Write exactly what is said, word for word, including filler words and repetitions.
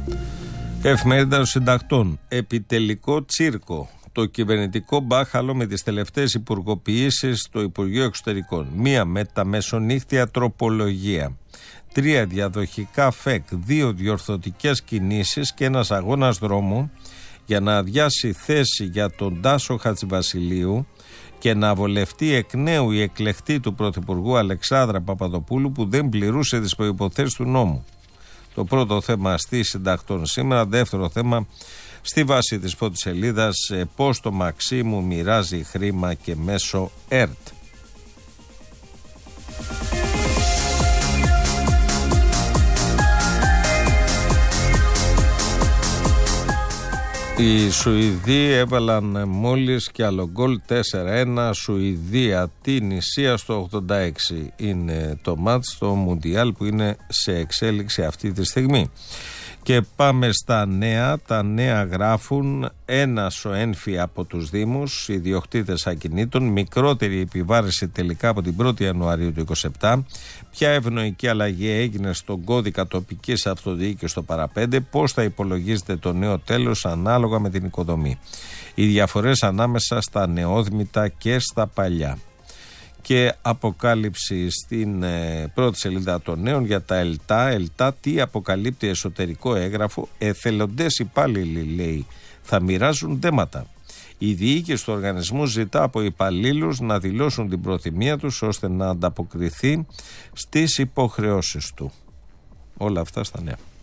Εφημερίδα των Συντακτών. Επιτελικό τσίρκο. Το κυβερνητικό μπάχαλο με τις τελευταίες υπουργοποιήσεις στο Υπουργείο Εξωτερικών. Μία μεταμεσονύχτια τροπολογία. Τρία διαδοχικά φεκ. Δύο διορθωτικές κινήσεις και ένας αγώνας δρόμου για να αδειάσει θέση για τον Τάσο Χατζηβασιλείου και να βολευτεί εκ νέου η εκλεκτή του Πρωθυπουργού Αλεξάνδρα Παπαδοπούλου που δεν πληρούσε τις προϋποθέσεις του νόμου. Το πρώτο θέμα στη Συντακτών σήμερα. Δεύτερο θέμα στη βάση της πρώτης σελίδας, πώς το Μαξίμου μοιράζει χρήμα και μέσω ΕΡΤ. Οι Σουηδοί έβαλαν μόλις και άλλο γκολ τέσσερα ένα. Σουηδία την Ισία στο ογδόντα έξι. Είναι το μάτς στο Μουντιάλ που είναι σε εξέλιξη αυτή τη στιγμή. Και πάμε στα νέα. Τα νέα γράφουν ένας ο ένφη από τους Δήμους, ιδιοκτήτες ακινήτων, μικρότερη επιβάρηση τελικά από την πρώτη Ιανουαρίου του είκοσι επτά. Ποια ευνοϊκή αλλαγή έγινε στον κώδικα τοπικής αυτοδιοίκησης στο παραπέντε, πώς θα υπολογίζεται το νέο τέλος ανάλογα με την οικοδομή. Οι διαφορές ανάμεσα στα νεόδμητα και στα παλιά. Και αποκάλυψη στην ε, πρώτη σελίδα των νέων για τα ΕΛΤΑ. ΕΛΤΑ τι αποκαλύπτει εσωτερικό έγγραφο. Εθελοντές υπάλληλοι, λέει, θα μοιράζουν δέματα. Η διοίκηση του οργανισμού ζητά από υπαλλήλους να δηλώσουν την προθυμία τους ώστε να ανταποκριθεί στις υποχρεώσεις του. Όλα αυτά στα νέα.